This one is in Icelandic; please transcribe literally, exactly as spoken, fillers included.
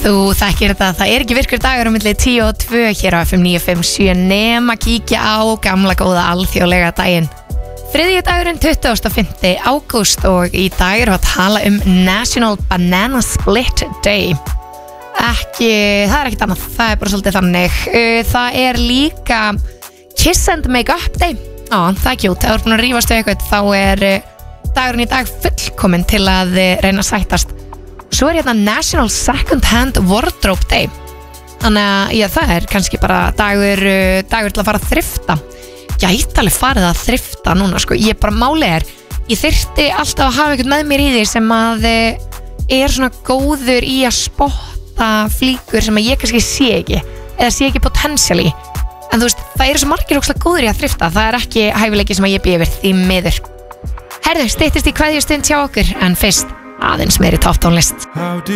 Þú þekkir þetta, það er ekki virkur dagur á milli tíu og tvö hér á F M níu fimm sjö nema kíkja á gamla góða alþjóðlega daginn. Þriðji dagurinn tuttugasta og fimmta ágúst og í dag erum við að tala um National Banana Split Day. Ekki, það er ekkert annað, það er bara svolítið þannig. Það er líka Kiss and Make Up Day. Já, það er kjút, ef þú ert búin að rífast við eitthvað þá er dagurinn í dag fullkominn til að reyna að sættast. Svo er hérna National Second Hand Wardrobe Day. Þannig að já, það er kannski bara dagur, dagur til að fara að þrifta. Gæti alveg farið að þrifta núna sko. Ég bara málið er, ég þyrfti alltaf að hafa eitthvað með mér í því sem að er svona góður í að spotta flíkur sem að ég kannski sé ekki eða sé ekki potential í. En þú veist, það eru svo margir ógeðslega góður í að þrifta. Það er ekki hæfileiki sem að ég bý yfir því miður. Herðu, styttist í kveðjustund hjá okkur en fyrst aðeins meiri topptónlist.